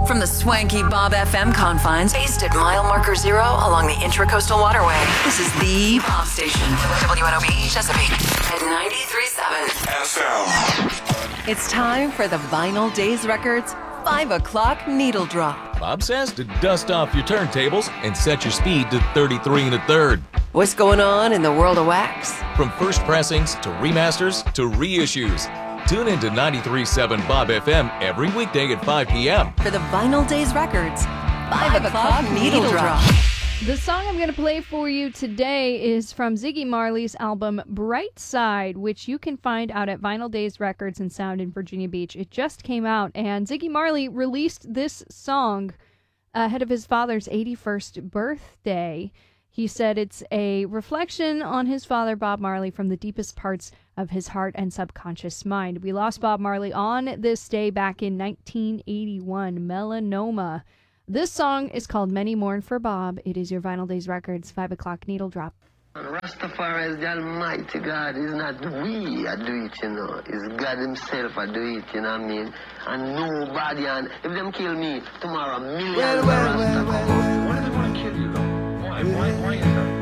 From the swanky Bob FM confines, based at mile marker 0 along the Intracoastal Waterway, this is the Bob Station. WNOB Chesapeake at 93.7 FM. It's time for the Vinyl Days Records 5 o'clock needle drop. Bob says to dust off your turntables and set your speed to 33 1/3. What's going on in the world of wax? From first pressings to remasters to reissues. Tune in to 93.7 Bob FM every weekday at 5 p.m. for the Vinyl Days Records 5 o'clock needle drop. The song I'm going to play for you today is from Ziggy Marley's album Bright Side, which you can find out at Vinyl Days Records and Sound in Virginia Beach. It just came out, and Ziggy Marley released this song ahead of his father's 81st birthday. He said it's a reflection on his father, Bob Marley, from the deepest parts of his heart and subconscious mind. We lost Bob Marley on this day back in 1981, melanoma. This song is called Many Mourn for Bob. It is your Vinyl Days Records 5 o'clock needle drop. Rastafari is the Almighty God. It's not we that do it, you know. It's God himself that do it, you know what I mean? And nobody, and if them kill me, tomorrow millions of Rastafari. Why do they want to kill you, though? Why is that?